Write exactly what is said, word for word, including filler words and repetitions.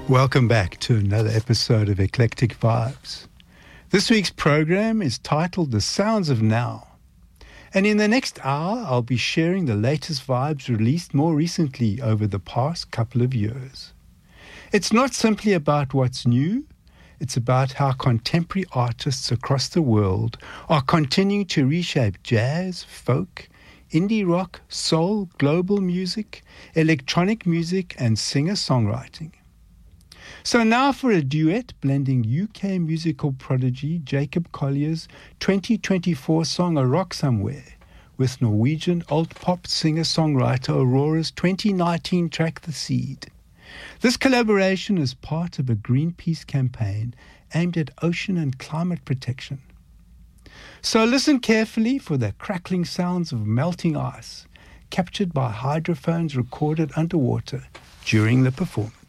Welcome back to another episode of Eclectic Vibes. This week's program is titled The Sounds of Now. And in the next hour, I'll be sharing the latest vibes released more recently over the past couple of years. It's not simply about what's new, it's about how contemporary artists across the world are continuing to reshape jazz, folk, indie rock, soul, global music, electronic music, and singer-songwriting. So now for a duet blending U K musical prodigy Jacob Collier's twenty twenty-four song A Rock Somewhere with Norwegian alt-pop singer-songwriter Aurora's twenty nineteen track The Seed. This collaboration is part of a Greenpeace campaign aimed at ocean and climate protection. So listen carefully for the crackling sounds of melting ice captured by hydrophones recorded underwater during the performance.